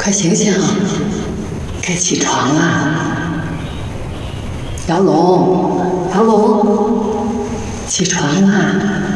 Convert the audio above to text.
快醒醒，该起床了。姚龙，姚龙，起床啦！